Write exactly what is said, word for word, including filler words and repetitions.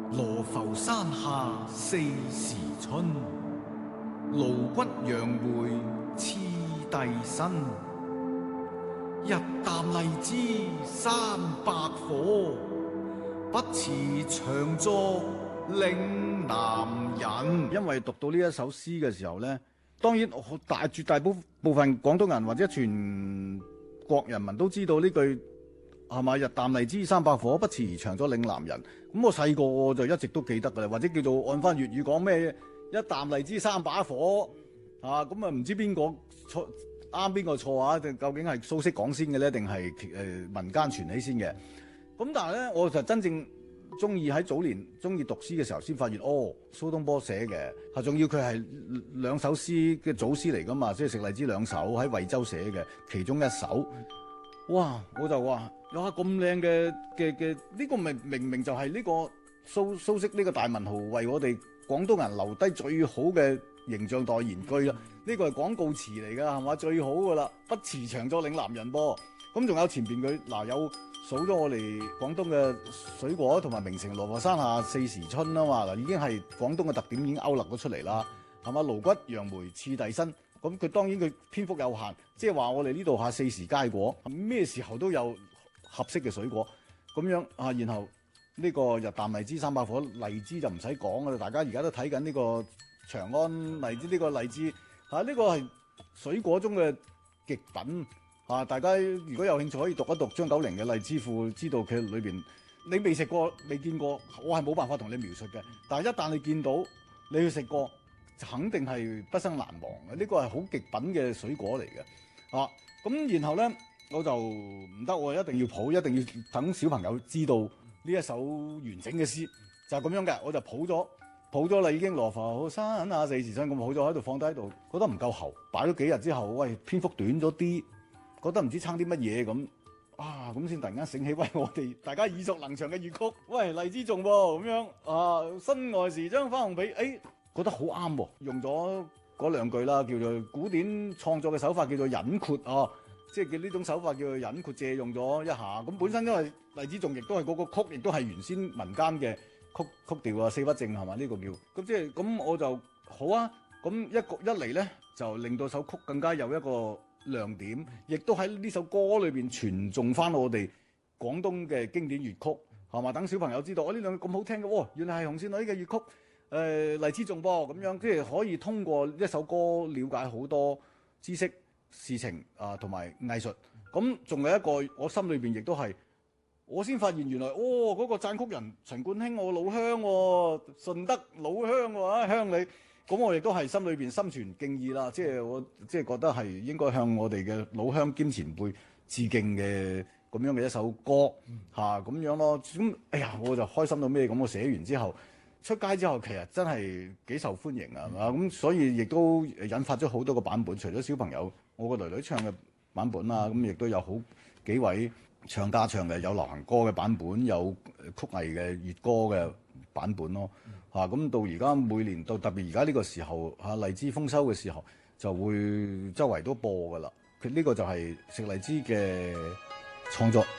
羅浮山下四時春，爐骨楊梅次第新。日啖荔枝三百顆，不辭長作嶺南人。 因為讀到呢一首詩嘅時候呢，當然大絕大部部分廣東人或者全國人民都知道呢句係咪？日啖荔枝三百顆，不辭長作嶺南人。咁我細個我就一直都記得㗎啦，或者叫做按翻粵語講咩一啖荔枝三把火啊！咁啊唔知邊個錯啱邊個錯啊？定究竟係蘇軾講先嘅咧，定係誒民間傳起先嘅？咁但係咧，我就真正中意喺早年中意讀詩嘅時候，先發現哦，蘇東坡寫嘅係仲要佢係兩首詩嘅組詩嚟㗎嘛，即係食荔枝兩首喺惠州寫嘅其中一首。哇！我就話哇咁靚嘅嘅嘅呢個明明明就係呢個蘇蘇軾呢個大文豪為我哋廣東人留低最好嘅形象代言句啦。呢個係廣告詞嚟㗎係嘛？最好㗎啦，不辭長作嶺南人噃。咁仲有前邊佢嗱有數咗我哋廣東嘅水果同埋名城羅浮山下四時春啊嘛，嗱已經係廣東嘅特點已經勾勒咗出嚟啦，係嘛？爐骨楊梅次第新。咁佢當然佢篇幅有限，即係話我哋呢度下四時佳果，咩時候都有合適嘅水果咁樣啊。然後呢個日啖荔枝三百顆，荔枝就唔使講㗎啦，大家而家都睇緊呢個長安荔枝呢個荔枝嚇，呢個係水果中嘅極品嚇。大家如果有興趣可以讀一讀張九齡嘅《荔枝賦》，知道佢裏邊你未食過未見過，我係冇辦法同你描述嘅。但係一旦你見到你去食過，肯定係畢生難忘嘅，呢個係好極品嘅水果嚟嘅啊！咁然後呢，我就唔得，我一定要譜，一定要等小朋友知道呢一首完整嘅詩，就係、是、咁樣嘅。我就譜咗譜咗啦，已經羅浮山下四時春咁譜咗喺度，放低喺度，覺得唔夠喉，擺咗幾日之後，喂，篇幅短咗啲，覺得唔知撐啲乜嘢咁啊，咁先突然間醒起，喂，我哋大家耳熟能詳嘅粵曲，喂，荔枝頌噃咁樣啊，身外時張花紅被，誒。覺得好啱喎，用咗嗰兩句啦，叫做古典創作嘅手法叫做隱括啊，即係叫呢種手法叫做隱括，借用咗一下。咁本身因為荔枝頌亦都係嗰個曲，亦都係原先民間嘅曲曲調啊，四不正係嘛？呢、這個叫咁即係咁，我就好啊。咁一個一嚟咧，就令到首曲更加有一個亮點，亦都喺呢首歌裏邊傳頌翻我哋廣東嘅經典粵曲係嘛？等小朋友知道，我呢兩句咁好聽嘅，哦，原來係紅線女嘅粵曲。誒、呃、荔枝頌噃咁樣，即係可以通過一首歌了解好多知識、事情啊，同埋藝術。咁仲有一個，我心裏邊亦都係，我先發現原來哦嗰、那個讚曲人陳冠興，我老鄉喎、哦，順德老鄉喎、啊，鄉里。咁我亦都係心裏邊心存敬意啦，即係我即係覺得係應該向我哋嘅老鄉兼前輩致敬嘅咁樣嘅一首歌嚇咁、嗯啊、樣咯。咁哎呀，我就開心到咩咁？我寫完之後。出街之後，其實真係幾受歡迎啊！咁、嗯、所以亦都引發咗好多個版本，除咗小朋友，我個女女唱嘅版本啊，咁亦都有好幾位唱家唱嘅，有流行歌嘅版本，有曲藝嘅粵歌嘅版本咯。嚇、嗯，咁、啊、到而家每年到特別而家呢個時候嚇、啊、荔枝豐收嘅時候，就會周圍都播㗎啦。佢呢個就係食荔枝嘅創作。